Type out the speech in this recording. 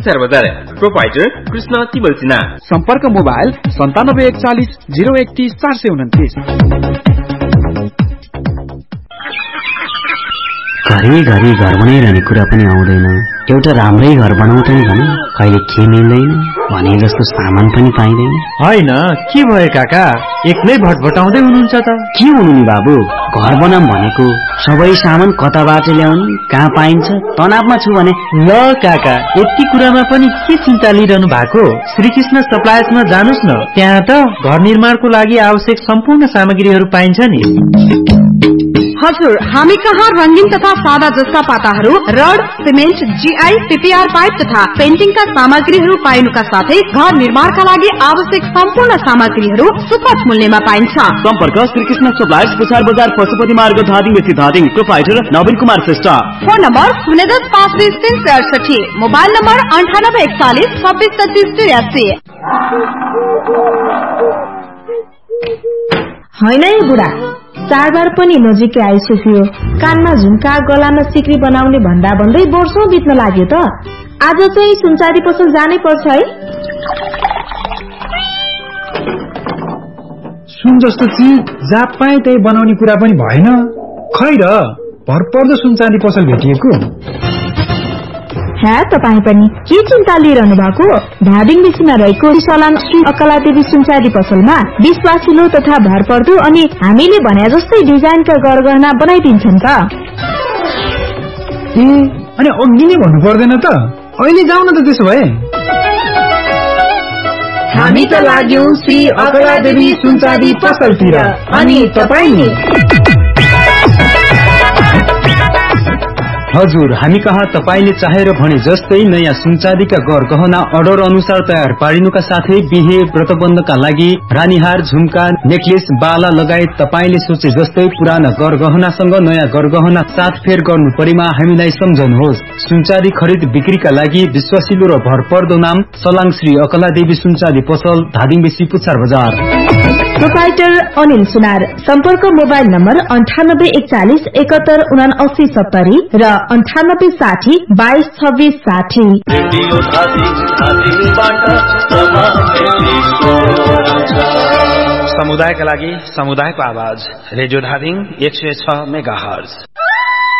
बजार प्रोपाइटर कृष्ण तिमल सिन्हा। सम्पर्क मोबाइल 9741 031 429। घरि घर बनाइरहने कुरा पनि आउँदैन। एउटा राम्रै घर बनाउँदैन भने कहिले के मिल्दैन भने जस्तो सामान पनि पाइँदैन। होइन के भयो काका, एक्लै भटभटाउँदै हुनुहुन्छ त? के हुनु नि बाबु, घर बनाऊँ भनेको सबै सामान कताबाट ल्याउने, कहाँ पाइन्छ, तनावमा छु भने। ल काका, यति कुरामा पनि के चिन्ता लिइरहनु भएको? श्रीकृष्ण सप्लायर्समा जानुस् न, त्यहाँ त घर निर्माणको लागि आवश्यक सम्पूर्ण सामग्रीहरू पाइन्छ नि। हजुर, हामी कहाँ रंगीन तथा सादा जस्ता पाताहरू, rod, cement, GI, PPR pipe तथा पेन्टिङका सामग्रीहरू पाइनुका साथै घर निर्माणका लागि आवश्यक सम्पूर्ण सामग्रीहरू सुपथ मूल्यमा पाइन्छ। सम्पर्क श्रीकृष्ण सप्लायर्स, पुछार बजार, पशुपति मार्ग, धादिङ बेसी धादिङ। प्रोपाइटर नवीन Kumar Shrestha. Phone number 010-520-368, mobile number 9841-263383। होइन है बुढा, चाडबाड पनि नजिकै आइसक्यो। कानमा झुम्का, गलामा सिक्री बनाउने भन्दा भन्दै वर्षौं बित्न लाग्यो त। आज चाहिँ सुनचाँदी पसल जानै पर्छ है। सुन जस्तो चिज जहाँ पाए त्यही बनाउने कुरा पनि भएन। खै र भरपर्दो सुनचाँदी पसल भेटिएको। तपाईँ पनि के चिन्ता लिइरहनु भएको? धादिङ बेसीमा रहेको सलाम श्री अकलादेवी सुनचाँदी पसलमा विश्वासिलो तथा भरपर्दो अनि हामीले भने जस्तै डिजाइनका गरगहना बनाइदिन्छन् त। अनि अघि नै भन्नु पर्दैन त? अहिले जाउँ न त त्यसो भए। हामी त लाग्यौं श्री अकलादेवी सुनचाँदी पसलतिर, अनि तपाईँ नि? हजुर, हामी कहाँ तपाईले चाहेर भने जस्तै नयाँ सुनचाँदीका गहना अर्डर अनुसार तयार पारिनुका साथै बिहे व्रतबन्धका लागि रानीहार, झुम्का, नेकलेस, बाला लगायत तपाईले सोचे जस्तै पुराना गहनासँग नयाँ गहना साथ फेर गर्नु परेमा हामीलाई सम्झनुहोस्। सुनचाँदी खरिद बिक्रीका लागि विश्वासिलो र भरपर्दो नाम सलाङ श्री अकलादेवी सुनचाँदी पसल, धादिङ बेसी, पुछार बजार। प्रोपाइटर अनिल सुनार। सम्पर्क मोबाइल नम्बर 9841 71 79 70 र 9860 22 26 60। समुदायका लागि समुदायको आवाज, रेडियो धादिङ 106 मेगाहर्ज।